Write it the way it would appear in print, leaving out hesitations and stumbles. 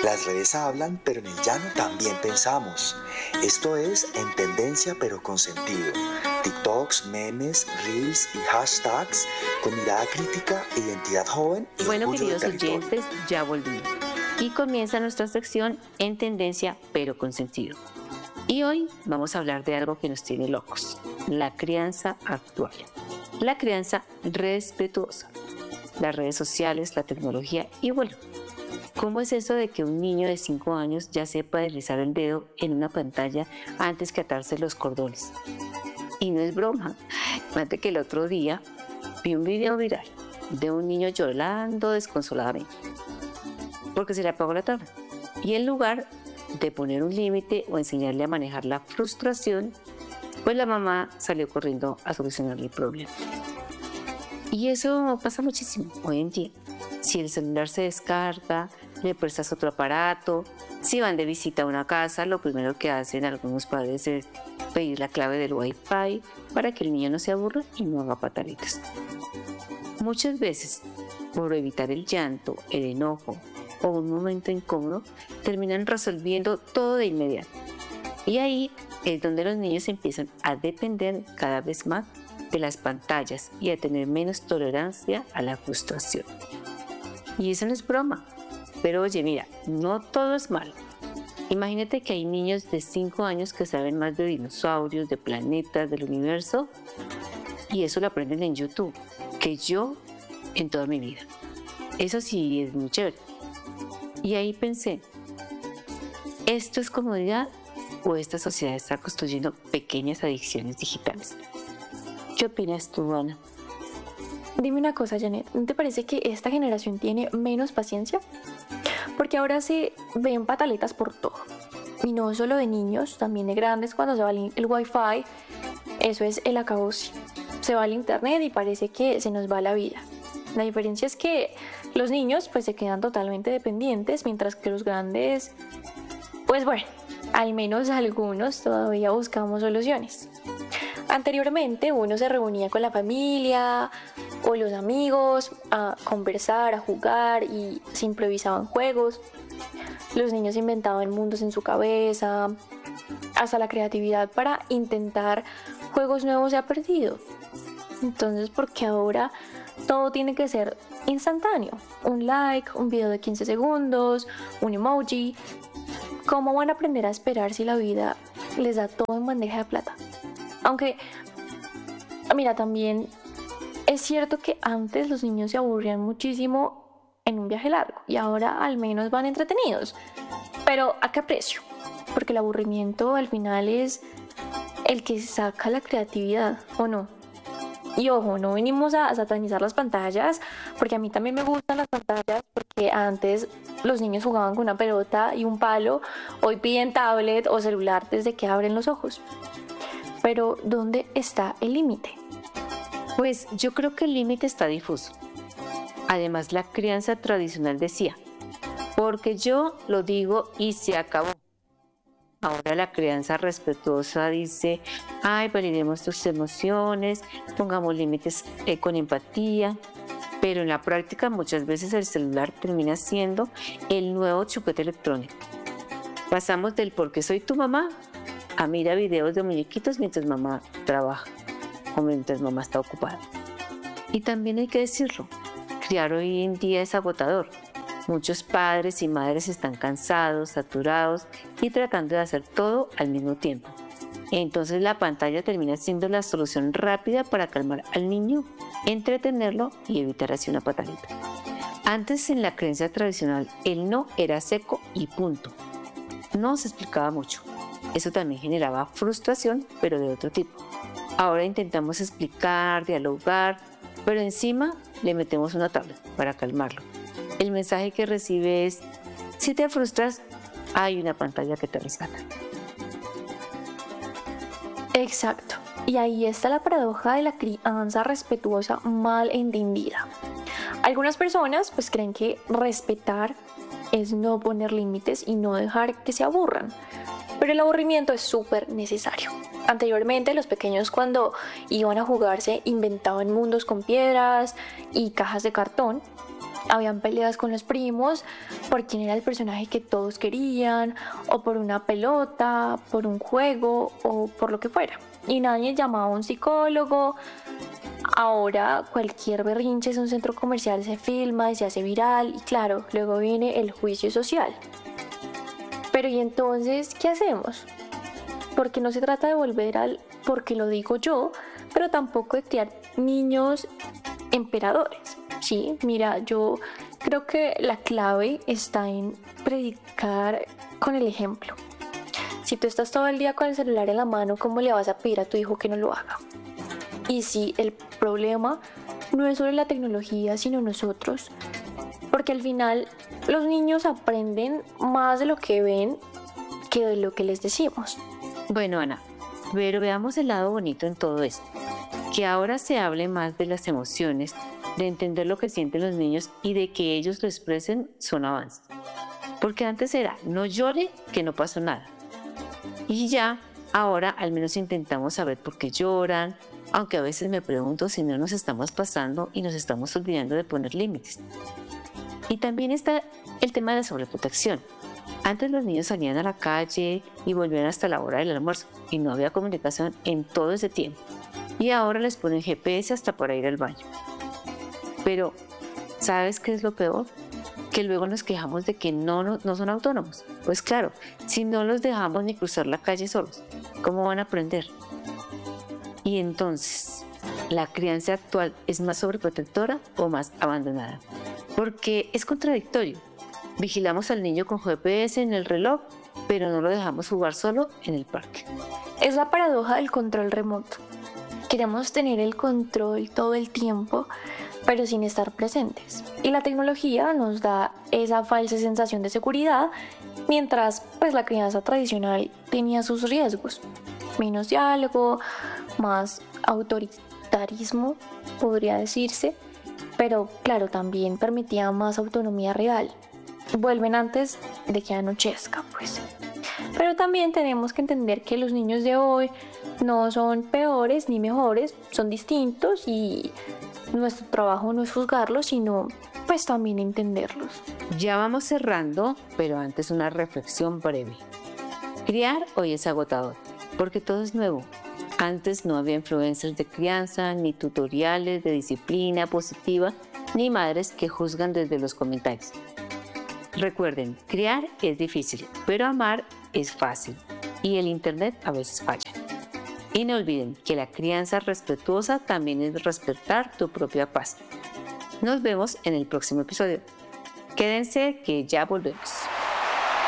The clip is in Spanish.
Las redes hablan, pero en el llano también pensamos. Esto es En Tendencia pero con sentido. TikToks, memes, reels y hashtags con mirada crítica, identidad joven y Bueno, orgullo queridos de territorio. oyentes, ya volvimos. Y comienza nuestra sección En Tendencia pero con sentido. Y hoy vamos a hablar de algo que nos tiene locos: la crianza actual. La crianza respetuosa. Las redes sociales, la tecnología y bueno, ¿cómo es eso de que un niño de 5 años ya sepa deslizar el dedo en una pantalla antes que atarse los cordones? Y no es broma. Fíjate que el otro día vi un video viral de un niño llorando desconsoladamente porque se le apagó la tablet. Y en lugar de poner un límite o enseñarle a manejar la frustración, pues la mamá salió corriendo a solucionar el problema. Y eso pasa muchísimo hoy en día. Si el celular se descarga, le prestas otro aparato. Si van de visita a una casa, lo primero que hacen algunos padres es pedir la clave del Wi-Fi para que el niño no se aburra y no haga pataletas. Muchas veces, por evitar el llanto, el enojo o un momento incómodo, terminan resolviendo todo de inmediato. Y ahí es donde los niños empiezan a depender cada vez más de las pantallas y a tener menos tolerancia a la frustración. Y eso no es broma. Pero oye, mira, no todo es malo. Imagínate que hay niños de 5 años que saben más de dinosaurios, de planetas, del universo, y eso lo aprenden en YouTube, que yo en toda mi vida. Eso sí es muy chévere. Y ahí pensé, ¿esto es comodidad o esta sociedad está construyendo pequeñas adicciones digitales? ¿Qué opinas tú, Ana? Dime una cosa, Janet, ¿no te parece que esta generación tiene menos paciencia? Porque ahora se ven pataletas por todo. Y no solo de niños, también de grandes cuando se va el Wi-Fi. Eso es el acabose. Se va el internet y parece que se nos va la vida. La diferencia es que los niños pues se quedan totalmente dependientes, mientras que los grandes, pues bueno, al menos algunos todavía buscamos soluciones. Anteriormente uno se reunía con la familia o los amigos a conversar, a jugar y se improvisaban juegos. Los niños inventaban mundos en su cabeza, hasta la creatividad para intentar juegos nuevos se ha perdido. Entonces, ¿por qué ahora todo tiene que ser instantáneo? Un like, un video de 15 segundos, un emoji. ¿Cómo van a aprender a esperar si la vida les da todo en bandeja de plata? Aunque, mira, también es cierto que antes los niños se aburrían muchísimo en un viaje largo y ahora al menos van entretenidos. Pero ¿a qué precio? Porque el aburrimiento al final es el que saca la creatividad, ¿o no? Y ojo, no venimos a satanizar las pantallas, porque a mí también me gustan las pantallas, porque antes los niños jugaban con una pelota y un palo, hoy piden tablet o celular desde que abren los ojos. Pero ¿dónde está el límite? Pues yo creo que el límite está difuso. Además, la crianza tradicional decía, porque yo lo digo y se acabó. Ahora la crianza respetuosa dice, validemos tus emociones, pongamos límites con empatía. Pero en la práctica muchas veces el celular termina siendo el nuevo chupete electrónico. Pasamos del porque soy tu mamá a mira videos de muñequitos mientras mamá trabaja o mientras mamá está ocupada. Y también hay que decirlo, criar hoy en día es agotador. Muchos padres y madres están cansados, saturados y tratando de hacer todo al mismo tiempo. Entonces la pantalla termina siendo la solución rápida para calmar al niño, entretenerlo y evitar así una pataleta. Antes, en la creencia tradicional, el no era seco y punto. No se explicaba mucho. Eso también generaba frustración, pero de otro tipo. Ahora intentamos explicar, dialogar, pero encima le metemos una tabla para calmarlo. El mensaje que recibe es, si te frustras, hay una pantalla que te rescata. Exacto. Y ahí está la paradoja de la crianza respetuosa mal entendida. Algunas personas pues creen que respetar es no poner límites y no dejar que se aburran. Pero el aburrimiento es súper necesario. Anteriormente los pequeños cuando iban a jugarse inventaban mundos con piedras y cajas de cartón. Habían peleas con los primos por quién era el personaje que todos querían, o por una pelota, por un juego o por lo que fuera. Y nadie llamaba a un psicólogo. Ahora cualquier berrinche en un centro comercial se filma y se hace viral y claro, luego viene el juicio social. Pero ¿y entonces qué hacemos? Porque no se trata de volver al porque lo digo yo, pero tampoco de criar niños emperadores. Sí, mira, yo creo que la clave está en predicar con el ejemplo. Si tú estás todo el día con el celular en la mano, ¿cómo le vas a pedir a tu hijo que no lo haga? Y si el problema no es sobre la tecnología, sino nosotros, porque al final los niños aprenden más de lo que ven que de lo que les decimos. Bueno, Ana, pero veamos el lado bonito en todo esto. Que ahora se hable más de las emociones, de entender lo que sienten los niños y de que ellos lo expresen son avances. Porque antes era, no llore, que no pasó nada. Y ya, ahora al menos intentamos saber por qué lloran, aunque a veces me pregunto si no nos estamos pasando y nos estamos olvidando de poner límites. Y también está el tema de la sobreprotección. Antes los niños salían a la calle y volvían hasta la hora del almuerzo y no había comunicación en todo ese tiempo. Y ahora les ponen GPS hasta para ir al baño. Pero, ¿sabes qué es lo peor? Que luego nos quejamos de que no son autónomos. Pues claro, si no los dejamos ni cruzar la calle solos, ¿cómo van a aprender? Y entonces, ¿la crianza actual es más sobreprotectora o más abandonada? Porque es contradictorio. Vigilamos al niño con GPS en el reloj, pero no lo dejamos jugar solo en el parque. Es la paradoja del control remoto. Queremos tener el control todo el tiempo, pero sin estar presentes. Y la tecnología nos da esa falsa sensación de seguridad, mientras pues la crianza tradicional tenía sus riesgos. Menos diálogo, más autoritarismo, podría decirse, pero claro, también permitía más autonomía real. Vuelven antes de que anochezca, pues. Pero también tenemos que entender que los niños de hoy no son peores ni mejores, son distintos y nuestro trabajo no es juzgarlos, sino pues también entenderlos. Ya vamos cerrando, pero antes una reflexión breve. Criar hoy es agotador, porque todo es nuevo. Antes no había influencers de crianza, ni tutoriales de disciplina positiva, ni madres que juzgan desde los comentarios. Recuerden, criar es difícil, pero amar es fácil y el internet a veces falla. Y no olviden que la crianza respetuosa también es respetar tu propia paz. Nos vemos en el próximo episodio. Quédense que ya volvemos.